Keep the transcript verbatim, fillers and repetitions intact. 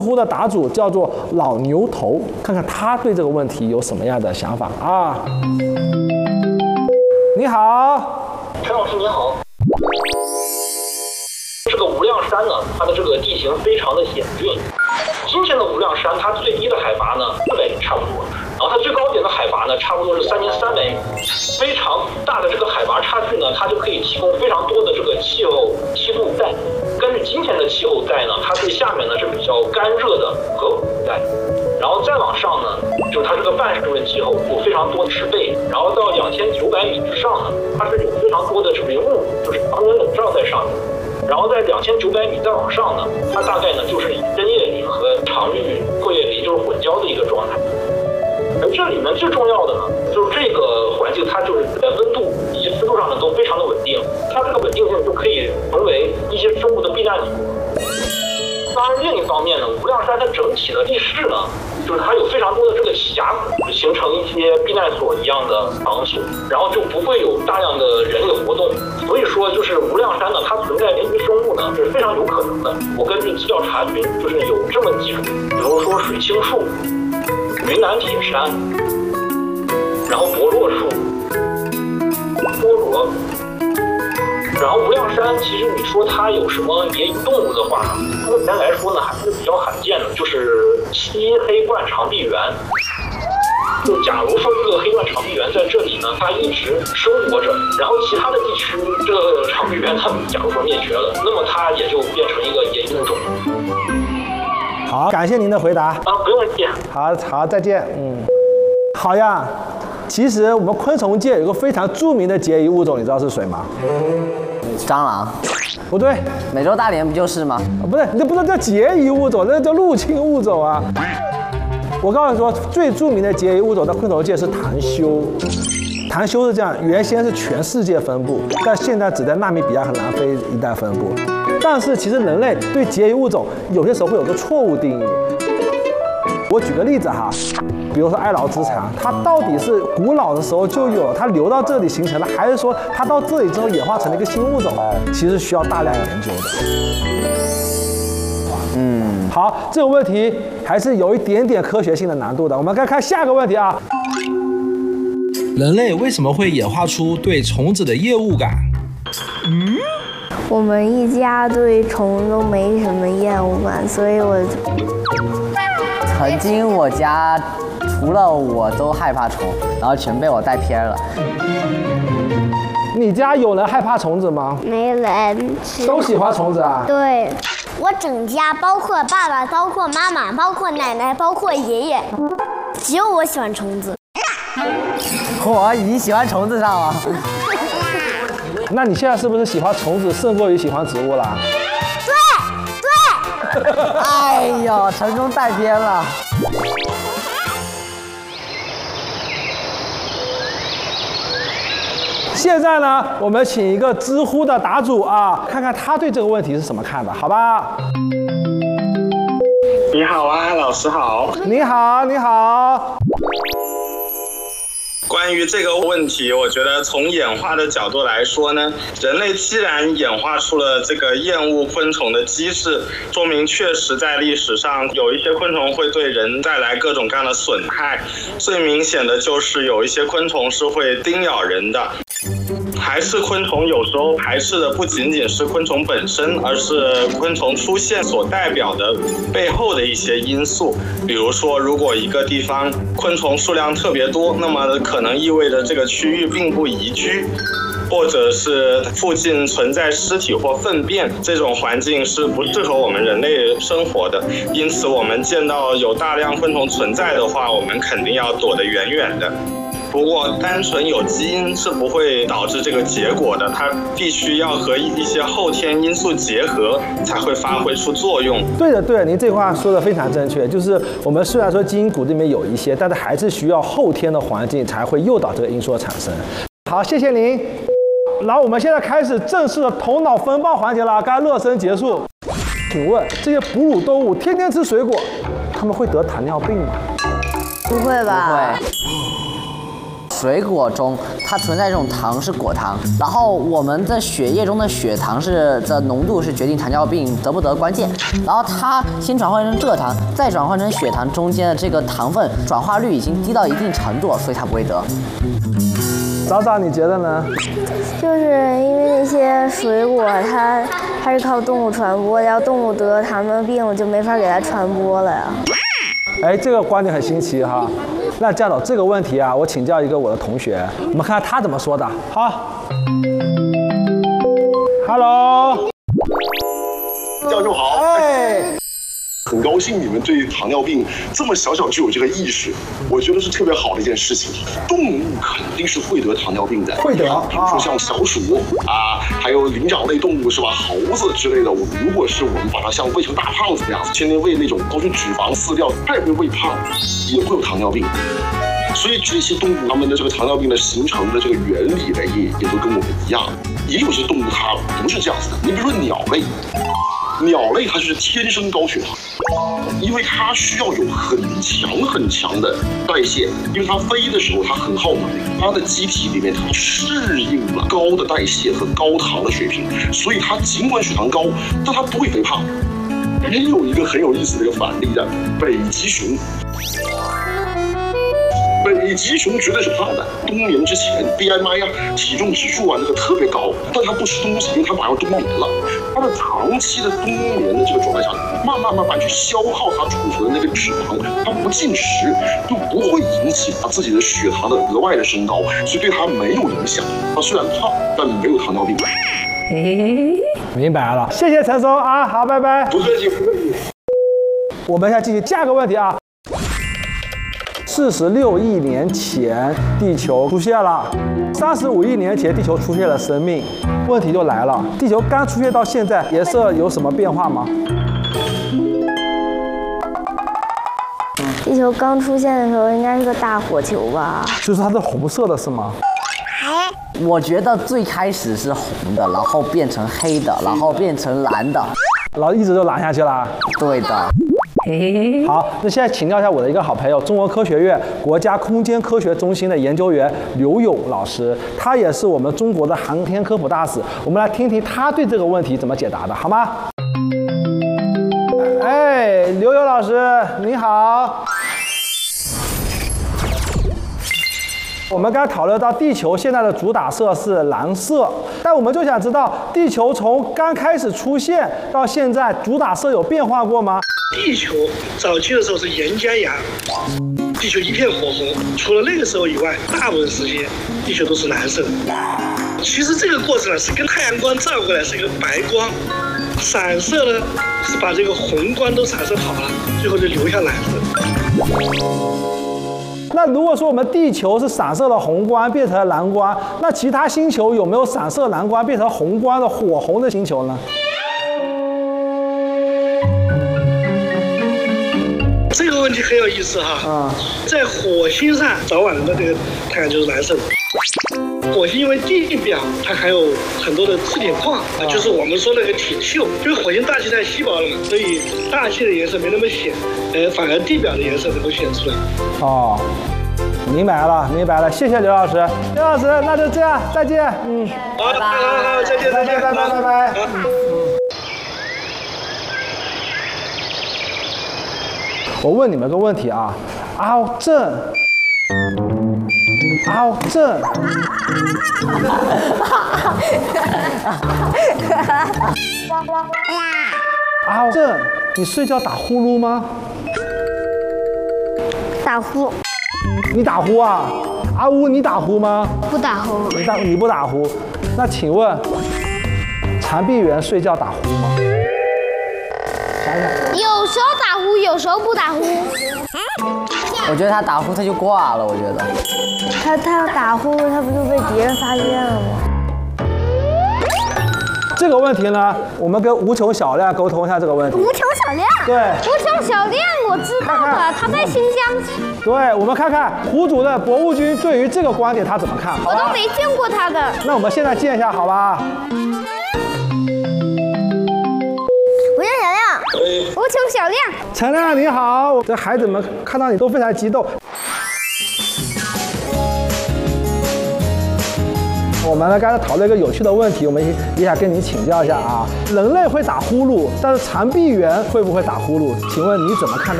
乎的答主叫做老牛头，看看他对这个问题有什么样的想法啊？你好， 陈老师您好。这个无量山呢，它的这个地形非常的险峻。今天的无量山，它最低的海拔呢四百米差不多，然后它最高点的海拔呢差不多是三千三百米。非常大的这个海拔差距呢，它就可以提供非常多的这个气候气候带。根据今天的气候带呢，它最下面呢是比较干热的河谷带，然后再往上呢，就是它这个半湿润气候，有非常多的植被，然后到两千九百米之上呢，它是有非常多的这个云雾，就是防蚊笼罩在上面。然后在两千九百米再往上呢，它大概呢就是以针叶林和常绿阔叶林就是混交的一个状态。而这里面最重要的呢，就是这个环境它就是在温度以及湿度上呢都非常的稳定，它这个稳定性就可以成为一些生物的避难所。当然，另一方面呢，无量山它整体的地势呢，就是它有非常多的这个峡谷，形成一些避难所一样的场所，然后就不会有大量的人类活动。所以说，就是无量山呢，它存在临时生物呢是非常有可能的。我根据资料查询，就是有这么几种，比如说水青树、云南铁杉，然后柏络树、菠萝。然后无量山，其实你说它有什么野动物的话，目前来说呢还是比较罕见的，就是漆黑冠长臂猿。就假如说这个黑冠长臂猿在这里呢，它一直生活着，然后其他的地区这个长臂猿它假如说灭绝了，那么它也就变成一个野物种。 好，感谢您的回答。 啊，不用谢。 好好，再见。嗯，好呀。其实我们昆虫界有个非常著名的孑遗物种，你知道是谁吗？ 蟑螂？ 不对， 美洲大蠊不就是吗？ 啊、不是，那不能叫孑遗物种，那叫入侵物种啊！我告诉你说，最著名的孑遗物种在昆虫界是檀修。檀修是这样，原先是全世界分布，但现在只在纳米比亚和南非一带分布。但是其实人类对孑遗物种有些时候会有个错误定义。我举个例子哈。比如说哀牢之蝉，它到底是古老的时候就有，它流到这里形成的，还是说它到这里之后演化成了一个新物种？其实需要大量研究的。嗯，好，这个问题还是有一点点科学性的难度的。我们该看下个问题啊。 人类为什么会演化出对虫子的厌恶感？ 嗯，我们一家对虫都没什么厌恶感，所以我曾经我家除了我都害怕虫，然后全被我带偏了。 你家有人害怕虫子吗？ 没人。 都喜欢虫子啊？ 对，我整家包括爸爸、包括妈妈、包括奶奶、包括爷爷，只有我喜欢虫子。 我已经喜欢虫子上了。 那你现在是不是喜欢虫子胜过于喜欢植物啦？ 对对。 哎呦，成功带偏了。 现在呢，我们请一个知乎的答主啊，看看他对这个问题是怎么看的，好吧？ 你好啊，老师好。 你好，你好。 关于这个问题，我觉得从演化的角度来说呢，人类既然演化出了这个厌恶昆虫的机制，说明确实在历史上有一些昆虫会对人带来各种各样的损害。最明显的就是有一些昆虫是会叮咬人的。排斥昆虫有时候排斥的不仅仅是昆虫本身，而是昆虫出现所代表的背后的一些因素。比如说，如果一个地方昆虫数量特别多，那么可能意味着这个区域并不宜居，或者是附近存在尸体或粪便，这种环境是不适合我们人类生活的。因此，我们见到有大量昆虫存在的话，我们肯定要躲得远远的。不过，单纯有基因是不会导致这个结果的，它必须要和一些后天因素结合，才会发挥出作用。 对的，对的，您这话说的非常正确。就是我们虽然说基因骨里面有一些，但是还是需要后天的环境才会诱导这个因素产生。好，谢谢您。然后我们现在开始正式的头脑风暴环节了，刚热身结束。请问这些哺乳动物天天吃水果，它们会得糖尿病吗？ 不会吧？ 不会。 水果中它存在这种糖是果糖，然后我们的血液中的血糖是的浓度是决定糖尿病得不得关键，然后它先转换成蔗糖，再转换成血糖，中间的这个糖分转化率已经低到一定程度，所以它不会得。 早早，你觉得呢？ 就是因为那些水果它它是靠动物传播，要动物得糖尿病就没法给它传播了呀。 哎，这个观点很新奇哈。那这样的这个问题啊，我请教一个我的同学，我们看看他怎么说的。好 ，Hello， 教授好。 哎。 很高兴你们对糖尿病这么小小就有这个意识，我觉得是特别好的一件事情。动物肯定是会得糖尿病的， 会得， 比如说像小鼠啊，还有灵长类动物是吧，猴子之类的。如果是我们把它像喂成大胖子那样子，天天喂那种高脂肪饲料，太会喂胖，也会有糖尿病。所以这些动物它们的这个糖尿病的形成的这个原理呢，也也都跟我们一样。也有些动物它不是这样子的，你比如说鸟类。鸟类它就是天生高血糖，因为它需要有很强很强的代谢，因为它飞的时候它很耗能，它的机体里面它适应了高的代谢和高糖的水平，所以它尽管血糖高，但它不会肥胖。也有一个很有意思的一个反例的北极熊。北极熊绝对是胖的，冬眠之前 B M I 啊，体重指数啊那个特别高，但它不吃东西，因为它马上冬眠了。它的长期的冬眠的这个状态下，慢慢慢慢去消耗它储存的那个脂肪，它不进食就不会引起它自己的血糖的额外的升高，所以对它没有影响。它虽然胖，但没有糖尿病。 明白了，谢谢陈松啊，好，拜拜。 不客气，不客气。 我们现在继续下个问题啊。四十六亿年前，地球出现了；三十五亿年前，地球出现了生命。问题就来了，地球刚出现到现在，颜色有什么变化吗？ 地球刚出现的时候，应该是个大火球吧？ 就是它是红色的，是吗？ 我觉得最开始是红的，然后变成黑的，然后变成蓝的， 然后一直就蓝下去了。 对的。 好，那现在请教一下我的一个好朋友，中国科学院国家空间科学中心的研究员刘勇老师，他也是我们中国的航天科普大使。我们来听听他对这个问题怎么解答的，好吗？哎，刘勇老师，你好。我们刚才讨论到地球现在的主打色是蓝色，但我们就想知道，地球从刚开始出现到现在，主打色有变化过吗？ 地球早期的时候是岩浆崖，地球一片火红，除了那个时候以外，大部分时间地球都是蓝色的。其实这个过程呢是跟太阳光照过来是一个白光，散射呢是把这个红光都散射跑了，最后就留下蓝色。 那如果说我们地球是散射了红光变成了蓝光，那其他星球有没有散射蓝光变成红光的火红的星球呢？ 这个问题很有意思哈。 啊， 在火星上早晚的这个太阳就是蓝色的。火星因为地表它含有很多的质点矿，啊、就是我们说那个铁锈，因为火星大气太稀薄了嘛，所以大气的颜色没那么显，呃，反而地表的颜色能够显出来。 哦，明白了，明白了，谢谢刘老师。刘老师，那就这样，再见。嗯， 好，好，好，再见，再见， 拜拜，拜拜。我问你们个问题啊，凹正，凹正，凹正，你睡觉打呼噜吗？ 打呼。 你打呼啊？阿乌，你打呼吗？ 不打呼。 你打你不打呼？那请问，长臂猿睡觉打呼吗？想想。 有时候打呼，有时候不打呼。 我觉得他打呼他就挂了，我觉得。 他他要打呼，他不就被别人发现了吗？ 这个问题呢，我们跟无穷小亮沟通一下这个问题。 无穷小亮。 对。 无穷小亮，我知道的，他在新疆。 对，我们看看胡主任博物君对于这个观点他怎么看？ 我都没见过他的。 那我们现在见一下，好吧？ 无穷小亮。无穷小亮。 陈亮你好，这孩子们看到你都非常激动。 我们呢刚才讨论一个有趣的问题，我们也想跟您请教一下啊。人类会打呼噜，但是长臂猿会不会打呼噜？请问你怎么看待？